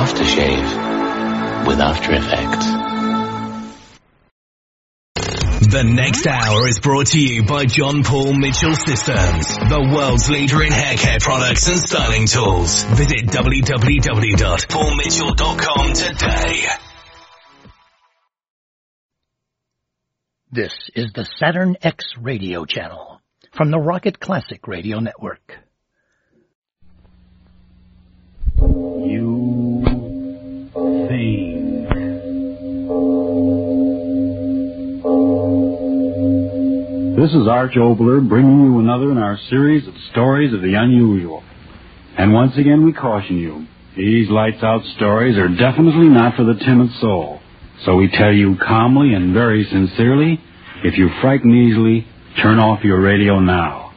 aftershave with After Effects. The next hour is brought to you by John Paul Mitchell Systems, the world's leader in hair care products and styling tools. Visit www.paulmitchell.com today. This is the Saturn X radio channel from the Rocket Classic Radio Network. You think. This is Arch Obler bringing you another in our series of stories of the unusual. And once again we caution you, these lights out stories are definitely not for the timid soul. So we tell you calmly and very sincerely, if you frighten easily, turn off your radio now.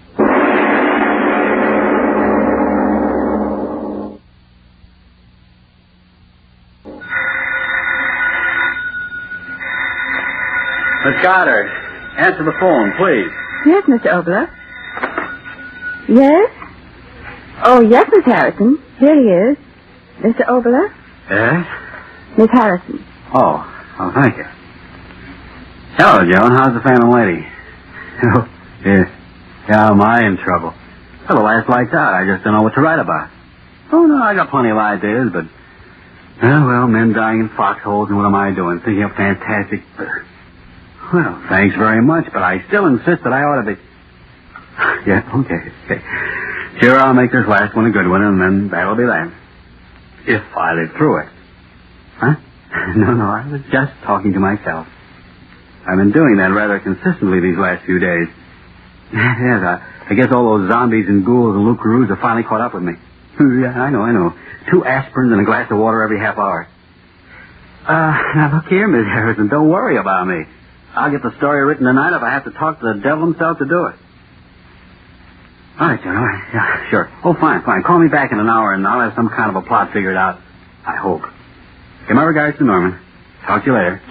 Miss Goddard, answer the phone, please. Yes, Mr. Obler. Yes? Oh, yes, Miss Harrison. Here he is. Mr. Obler? Yes? Miss Harrison. Oh, thank you. Hello, Joan. How's the Phantom Lady? Oh, yes. Yeah, am I in trouble? Well, the last light's out. I just don't know what to write about. Oh, no, I got plenty of ideas, but... Well, men dying in foxholes, and what am I doing? Thinking of fantastic... Well, thanks very much, but I still insist that I ought to be... Yeah, okay. Sure, I'll make this last one a good one, and then that'll be that. If I live through it. Huh? No, I was just talking to myself. I've been doing that rather consistently these last few days. Yes, I guess all those zombies and ghouls and Lucaroos have finally caught up with me. Yeah, I know. 2 aspirins and a glass of water every half hour. Now look here, Miss Harrison, don't worry about me. I'll get the story written tonight if I have to talk to the devil himself to do it. All right, John, all right. Yeah, sure. Oh, fine. Call me back in an hour, and I'll have some kind of a plot figured out. I hope. Give my regards to Norman. Talk to you later.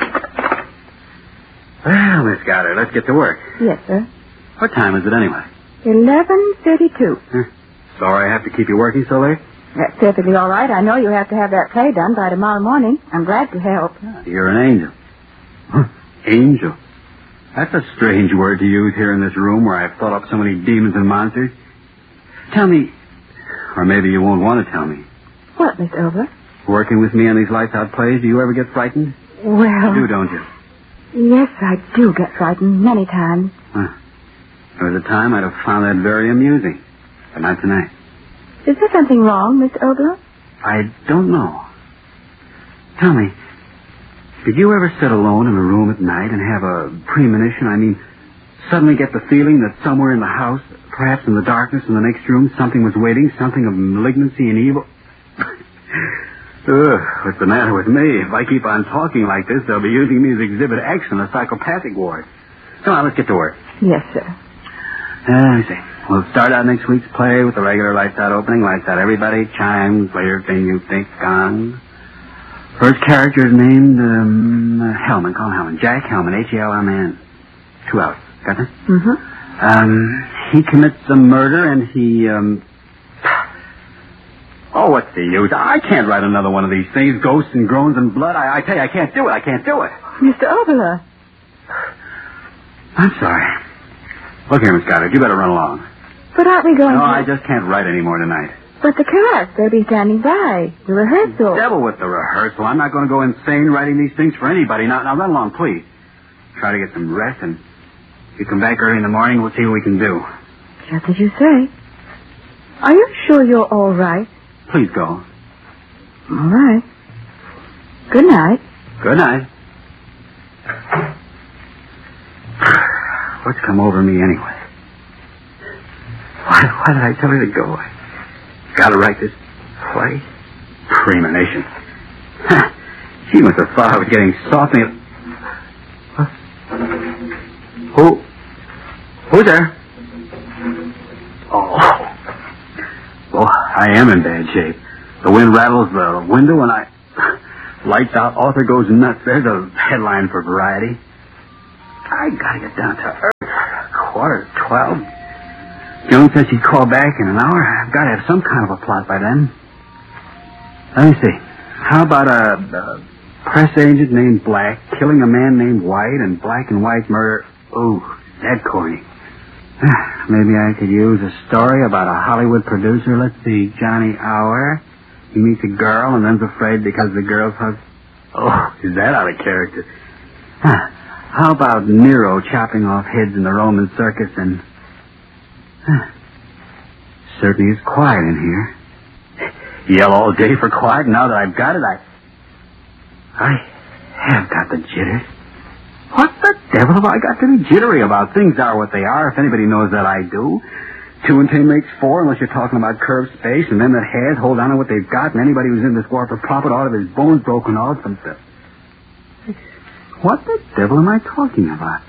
Well, Miss Goddard, let's get to work. Yes, sir. What time is it anyway? 11:32. Sorry I have to keep you working so late? That's perfectly all right. I know you have to have that play done by tomorrow morning. I'm glad to help. You're an angel. Angel? That's a strange word to use here in this room where I've thought up so many demons and monsters. Tell me, or maybe you won't want to tell me. What, Mr. Obler? Working with me on these lights-out plays, do you ever get frightened? Well... You do, don't you? Yes, I do get frightened many times. There was a time I'd have found that very amusing, but not tonight. Is there something wrong, Mr. Obler? I don't know. Tell me, did you ever sit alone in a room at night and have a premonition? Suddenly get the feeling that somewhere in the house, perhaps in the darkness in the next room, something was waiting, something of malignancy and evil? What's the matter with me? If I keep on talking like this, they'll be using me as Exhibit X in a psychopathic ward. Come on, let's get to work. Yes, sir. Let me see. We'll start out next week's play with the regular lights out opening. Lights out, everybody. Chimes, later thing you think, gong. First character is named Hellman. Call him Hellman. Jack Hellman, H-E-L-M-A-N. 2 hours. Got that? Mm-hmm. He commits a murder and he, Oh, what's the use? I can't write another one of these things. Ghosts and groans and blood. I tell you, I can't do it. Mr. Obler. I'm sorry. Look here, Miss Goddard, you better run along. But aren't we going No, to... I just can't write any more tonight. But the cast, they'll be standing by. The rehearsal. Devil with the rehearsal. I'm not going to go insane writing these things for anybody. Now run along, please. Try to get some rest, and if you come back early in the morning, we'll see what we can do. Just as you say. Are you sure you're all right? Please go. All right. Good night. Good night. What's come over me anyway? Why did I tell her to go? I gotta write this play. Premonition. She must have thought I was getting soft. Who's there? Oh. Well, I am in bad shape. The wind rattles the window and lights out, author goes nuts. There's a headline for Variety. I gotta get down to earth. 11:45. Joan says she'd call back in an hour. I've got to have some kind of a plot by then. Let me see. How about a press agent named Black killing a man named White and Black and White murder? Ooh, that corny. Maybe I could use a story about a Hollywood producer. Let's see, Johnny Hour. He meets a girl and then's afraid because the girl's husband. Oh, is that out of character? How about Nero chopping off heads in the Roman circus and... Certainly is quiet in here. Yell all day for quiet. Now that I've got it, I have got the jitters. What the devil have I got to be jittery about? Things are what they are, if anybody knows that I do. 2 and 2 makes 4, unless you're talking about curved space, and men that has hold on to what they've got, and anybody who's in this war for profit ought to have his bones broken off and stuff. What the devil am I talking about?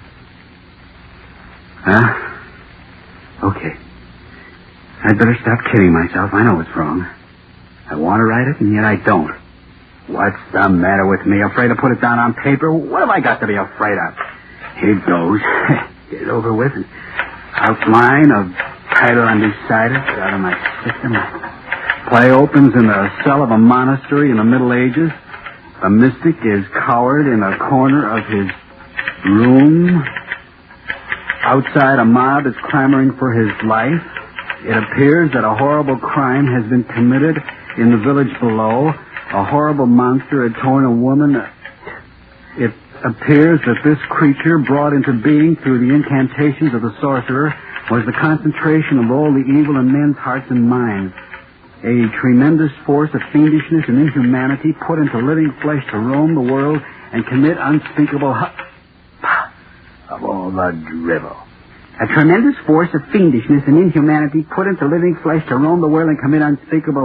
Okay. I'd better stop kidding myself. I know it's wrong. I want to write it, and yet I don't. What's the matter with me? Afraid to put it down on paper? What have I got to be afraid of? Here it goes. Get it over with. And outline of title undecided. Get out of my system. Play opens in the cell of a monastery in the Middle Ages. A mystic is cowered in a corner of his room. Outside, a mob is clamoring for his life. It appears that a horrible crime has been committed in the village below. A horrible monster had torn a woman. It appears that this creature, brought into being through the incantations of the sorcerer, was the concentration of all the evil in men's hearts and minds. A tremendous force of fiendishness and inhumanity put into living flesh to roam the world and commit unspeakable of all the drivel. A tremendous force of fiendishness and inhumanity put into living flesh to roam the world and commit unspeakable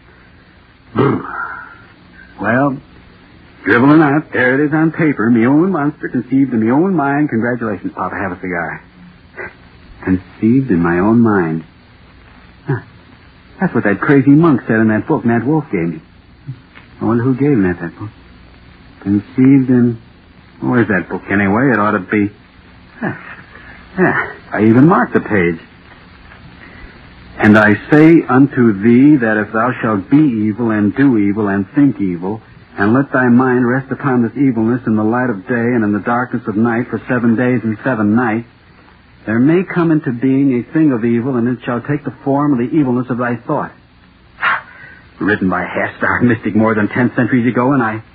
Well, drivel or not, there it is on paper. Me own monster conceived in me own mind. Congratulations, Papa. Have a cigar. Conceived in my own mind. That's what that crazy monk said in that book Nat Wolf gave me. I wonder who gave Nat that book. Conceived in... Where's that book anyway? It ought to be... I even marked the page. And I say unto thee that if thou shalt be evil and do evil and think evil, and let thy mind rest upon this evilness in the light of day and in the darkness of night for 7 days and 7 nights, there may come into being a thing of evil, and it shall take the form of the evilness of thy thought. Written by a half-starved mystic more than 10 centuries ago, and I...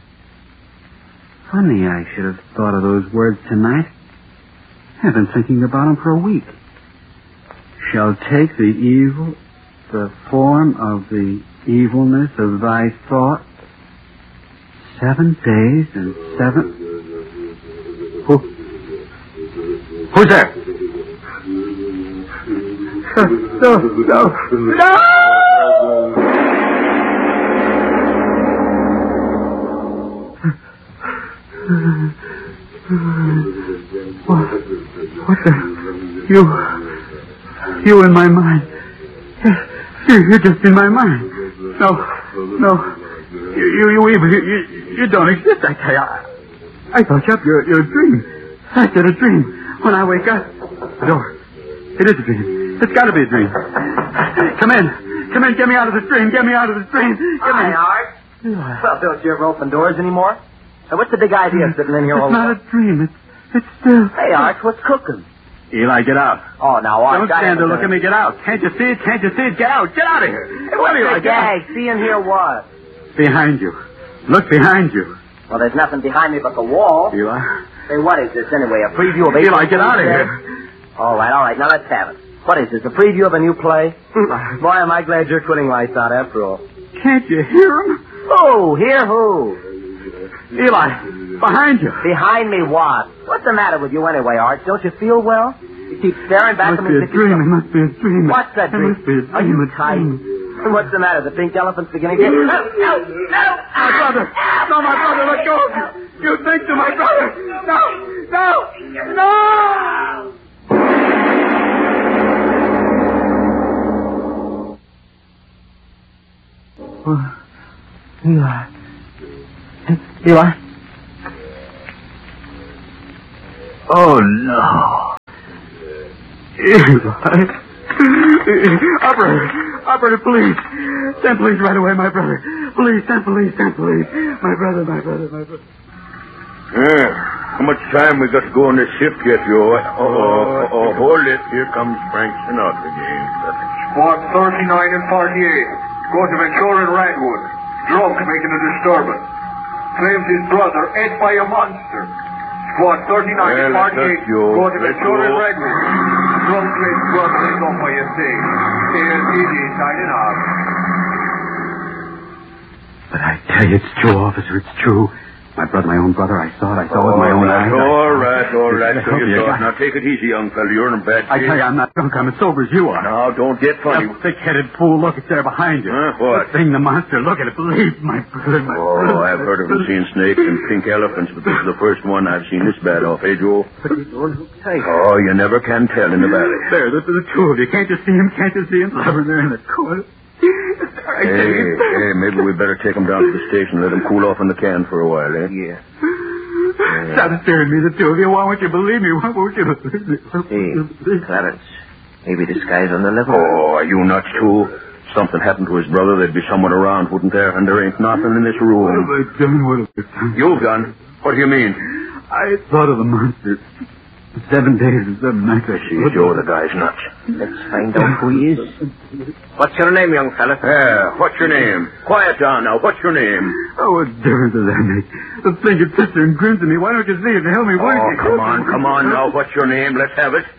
Funny I should have thought of those words tonight. I've been thinking about them for a week. Shall take the form of the evilness of thy thought. 7 days and 7... Who's there? No! What's that? You in my mind. You're just in my mind. No. You don't exist, I tell you. I thought you're a dream. I said a dream. When I wake up, the door. It is a dream. It's got to be a dream. Come in. Get me out of this dream. Get me out of this dream. Hi, Art. Well, don't you ever open doors anymore? Now, what's the big idea sitting in here all It's not a dream. It's still... Hey, Art, what's cooking? Eli, get out. Oh, now, Art... Don't stand there. Look at me. Get out. Can't you see it? Get out. Get out of here. Hey, what are you like? Gag, see and hear what? Behind you. Look behind you. Well, there's nothing behind me but the wall. Eli. Hey, what is this anyway? A preview of... Eli, get out of here. All right. Now let's have it. What is this, a preview of a new play? Boy, am I glad you're quitting lights out after all. Can't you hear him? Who? Hear who? Eli, behind you. Behind me what? What's the matter with you anyway, Art? Don't you feel well? You keep staring back at me. It must be a dream. What's that dream? It must be a dream. Are you tight? What's the matter? The pink elephant's beginning to... No! My brother! No, my brother, let go of me! You think to my brother! No! Eli? Oh, no. Eli. Operator, please. Send police right away, my brother. Police, send police, send police. My brother. How much time we got to go on this shift yet, Joe? Hold it. Here comes Frank Sinatra again. Squad 39 and 48. Go to Ventura and Redwood. Drunk making a disturbance. Claims his brother ate by a monster. Squad 39 and 48. Go to Ventura and Redwood. Drunk claims brother is off by a thing. ASPD signing off. But I tell you, it's true, officer. It's true. My own brother, I saw it with my own eyes. All right. So you saw it. Now take it easy, young fella. You're in a bad shape. I tell you, I'm not drunk. I'm as sober as you are. Now, don't get funny. You thick-headed fool. Look, it's there behind you. What? The thing, the monster. Look at it. Believe my brother. I've heard of them seeing snakes and pink elephants, but this is the first one I've seen this bad off, eh, Joe? But he's the one who tight. Oh, you never can tell in the valley. There, the two of you. Can't you see him? Blubbering there in the corner. Hey, maybe we better take him down to the station and let him cool off in the can for a while, eh? Yeah. Stop staring at me, the two of you. Why won't you believe me? Why won't you believe me? Hey, Clarence. Maybe this guy's on the level. Oh, are you nuts, too? Something happened to his brother, there'd be someone around, wouldn't there? And there ain't nothing in this room. What have I done? You've done? What do you mean? I thought of the monster. 7 days and 7 nights, I should. Joe, the guy's nuts. Let's find out who he is. What's your name, young fella? What's your name? Quiet down now. What's your name? Oh, what difference does that make? The thing that sits there and grins at me. Why don't you see it and help me? Come on now. What's your name? Let's have it.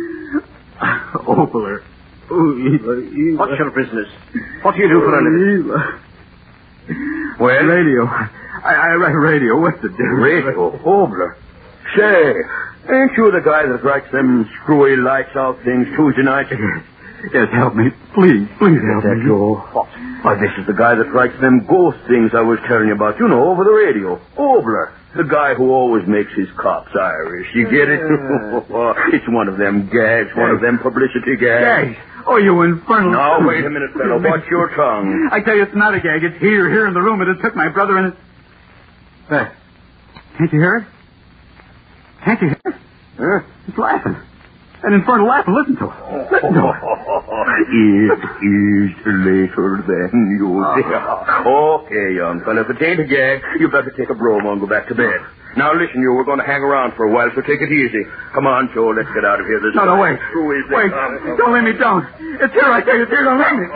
Opler. Oh, Eli. What's your business? What do you do for a living? Well? Radio. I write radio. What's the difference? Radio? Opler. Say, ain't you the guy that writes them screwy lights out things Tuesday nights? Yes, help me. Please help me. What? Why, this is the guy that writes them ghost things I was telling you about, over the radio. Obler. The guy who always makes his cops Irish. You get it? It's one of them gags, one of them publicity gags. Gags? Oh, you infernal... Now, wait a minute, fellow. Watch your tongue. I tell you, it's not a gag. It's here in the room. It has took my brother and... There. Can't you hear it? Can't you hear it? Huh? It's laughing. An infernal laugh. Listen to it. Listen to it. It is later than you think. Okay, young fella. If it ain't a gag, you better take a bromo and go back to bed. Now, listen, we're going to hang around for a while, so take it easy. Come on, Joe. Let's get out of here. No, wait. Wait. Don't let me down. It's here, I tell you. It's here. Don't let me.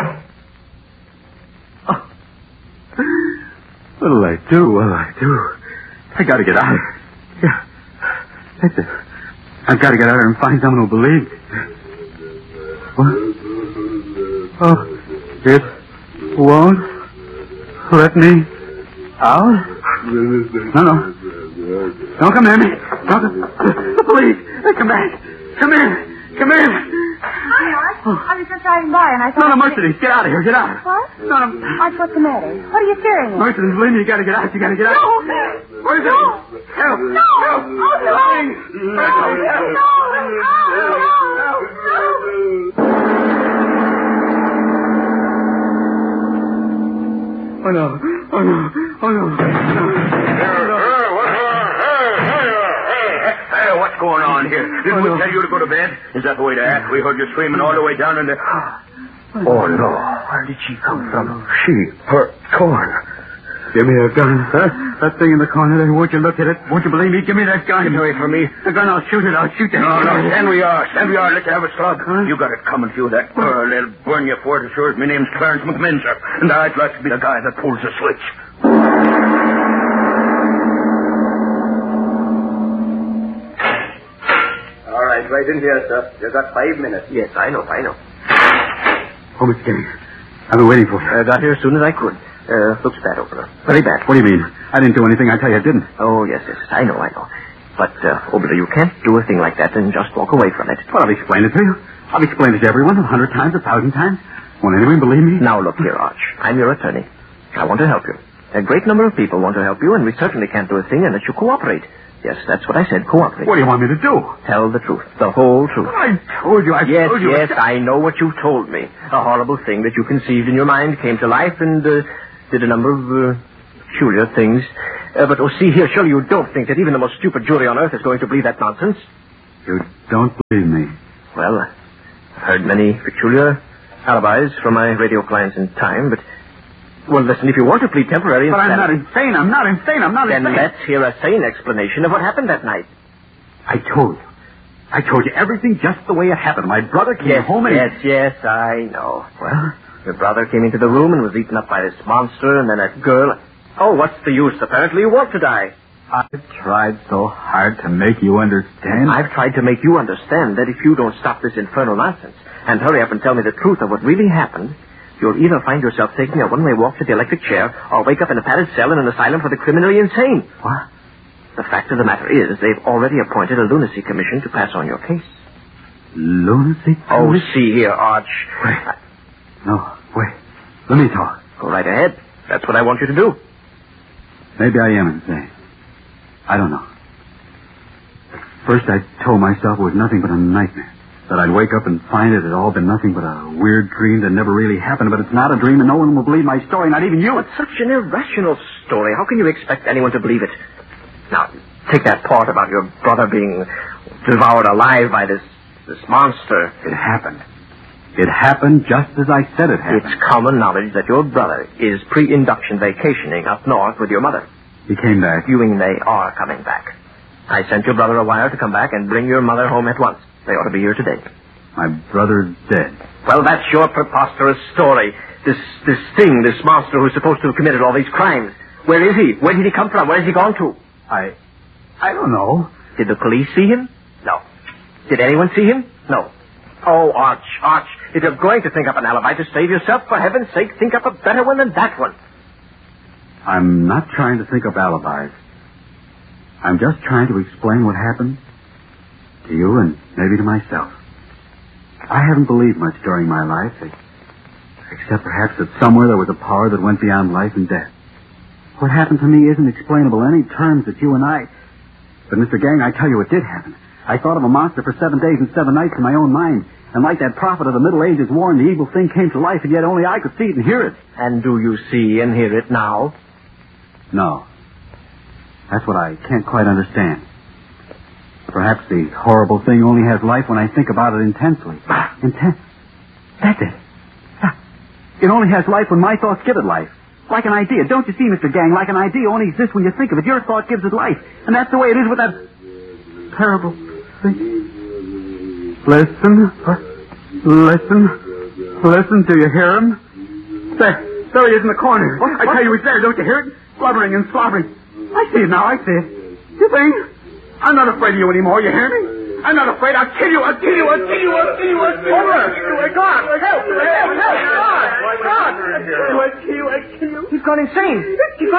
Oh. What'll I do? I got to get out of here. Yeah. That's it. I've got to get out of here and find someone who'll believe me. What? Oh, it won't let me out? No. Don't come near me. The police. Come back. Come here. Hi, Art. I was just driving by and I thought... No, Mercedes, get out of here. Get out. What? No. Art, what's the matter? What are you staring at? Mercedes, believe me, you got to get out. You got to get out. No. What is it? Help. No. Oh, no. Oh, no. Hey, what's going on here? Didn't we tell you to go to bed? Is that the way to act? We heard you screaming all the way down in the... Oh, no. Where did she come from? Her corn. Give me a gun. Huh? That thing in the corner there. Won't you look at it? Won't you believe me? Give me that gun. Get away from me. The gun, I'll shoot it. No, stand we are. Let's have a slug. Huh? You got it coming to you, that girl. They'll burn you for it as sure as my name's Clarence McMinzer. And I'd like to be the guy that pulls the switch. All right, right in here, sir. You got 5 minutes. Yes, I know. Oh, Mr. Kenny. I've been waiting for you. I got here as soon as I could. Looks bad over there. Very bad. What do you mean? I didn't do anything. I tell you I didn't. Oh, yes. I know. But, Obler, you can't do a thing like that and just walk away from it. Well, I've explained it to you. I've explained it to everyone 100 times, 1,000 times. Won't anyone believe me? Now, look here, Arch. I'm your attorney. I want to help you. A great number of people want to help you, and we certainly can't do a thing unless you cooperate. Yes, that's what I said, cooperate. What do you want me to do? Tell the truth. The whole truth. I told you. Yes, I know what you told me. A horrible thing that you conceived in your mind came to life and did a number of peculiar things. But, see here, surely you don't think that even the most stupid jury on earth is going to believe that nonsense? You don't believe me? Well, I've heard many peculiar alibis from my radio clients in time, but Well, listen, if you want to plead temporary But I'm not insanity... insane. I'm not insane. I'm not Then insane. let's hear a sane explanation of what happened that night. I told you everything just the way it happened. My brother came home and... Yes, I know. Well, your brother came into the room and was eaten up by this monster, and then that girl... Oh, what's the use? Apparently you want to die. I've tried so hard to make you understand. I've tried to make you understand that if you don't stop this infernal nonsense and hurry up and tell me the truth of what really happened, you'll either find yourself taking a one-way walk to the electric chair or wake up in a padded cell in an asylum for the criminally insane. What? The fact of the matter is they've already appointed a lunacy commission to pass on your case. Lunacy commission? Oh, see here, Arch. Wait. No, wait. Let me talk. Go right ahead. That's what I want you to do. Maybe I am insane. I don't know. At first I told myself it was nothing but a nightmare. That I'd wake up and find it had all been nothing but a weird dream that never really happened. But it's not a dream and no one will believe my story, not even you. It's such an irrational story. How can you expect anyone to believe it? Now, take that part about your brother being devoured alive by this monster. It happened. It happened just as I said it happened. It's common knowledge that your brother is pre-induction vacationing up north with your mother. He came back. You mean they are coming back. I sent your brother a wire to come back and bring your mother home at once. They ought to be here today. My brother's dead. Well, that's your preposterous story. This monster who's supposed to have committed all these crimes. Where is he? Where did he come from? Where has he gone to? I don't know. Did the police see him? No. Did anyone see him? No. Oh, Arch, if you're going to think up an alibi to save yourself, for heaven's sake, think up a better one than that one. I'm not trying to think up alibis. I'm just trying to explain what happened to you and maybe to myself. I haven't believed much during my life, except perhaps that somewhere there was a power that went beyond life and death. What happened to me isn't explainable in any terms that you and I... But, Mr. Gang, I tell you it did happen. I thought of a monster for 7 days and 7 nights in my own mind. And like that prophet of the Middle Ages warned, the evil thing came to life, and yet only I could see it and hear it. And do you see and hear it now? No. That's what I can't quite understand. Perhaps the horrible thing only has life when I think about it intensely. That's it. It only has life when my thoughts give it life. Like an idea. Don't you see, Mr. Gang? Like an idea only exists when you think of it. Your thought gives it life. And that's the way it is with that terrible thing. Listen. Listen. Do you hear him? There he is in the corner. I tell you, he's there. Don't you hear it? Blubbering and slobbering. I see it now. I see it. You think? I'm not afraid of you anymore. You hear me? I'm not afraid. I'll kill you. Over. Go on. I'll kill you. He's gone insane.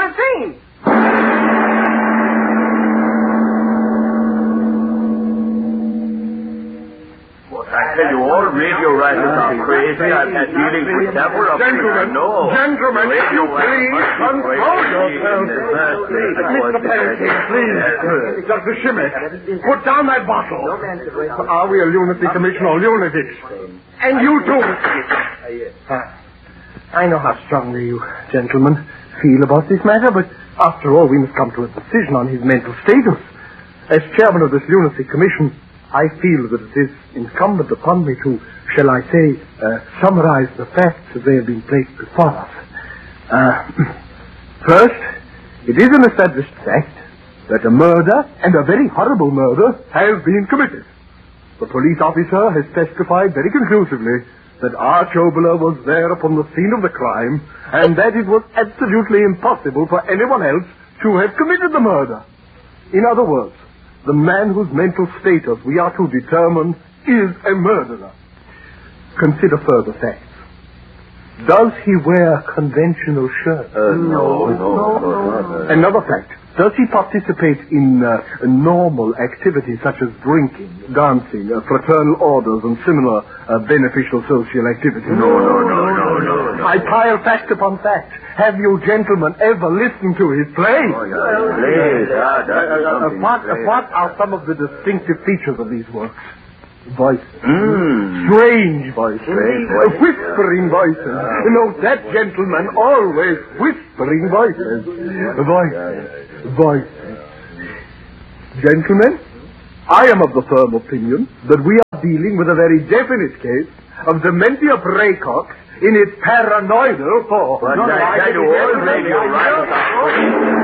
I tell you, all radio writers are crazy. I've had dealings with several of them. Gentlemen, if you please, control yourselves. Mr. Pancake, please. Dr. Shimmick, put down that bottle. Are we a lunacy commission or lunatics? And you too. I know how strongly you gentlemen feel about this matter, but after all, we must come to a decision on his mental status. As chairman of this lunacy commission, I feel that it is incumbent upon me to, shall I say, summarize the facts as they have been placed before us. First, it is an established fact that a murder, and a very horrible murder, has been committed. The police officer has testified very conclusively that Arch Oboler was there upon the scene of the crime, and that it was absolutely impossible for anyone else to have committed the murder. In other words, the man whose mental status we are to determine is a murderer. Consider further facts. Does he wear conventional shirts? No. Another fact. Does he participate in normal activities such as drinking, dancing, fraternal orders, and similar beneficial social activities? No. I pile fact upon fact. Have you gentlemen ever listened to his play? What are some of the distinctive features of these works? Voices. Strange voices. Whispering voices. Note that, gentlemen, always whispering voices. Voices. Gentlemen, I am of the firm opinion that we are dealing with a very definite case of dementia praecox in its paranoidal form. But I tell you, old radio right.